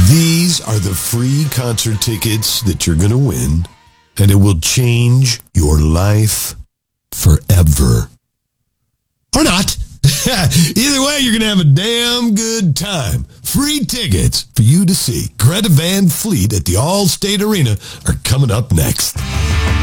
These are the free concert tickets that you're going to win, and it will change your life forever. Or not. Either way, you're going to have a damn good time. Free tickets for you to see Greta Van Fleet at the Allstate Arena are coming up next.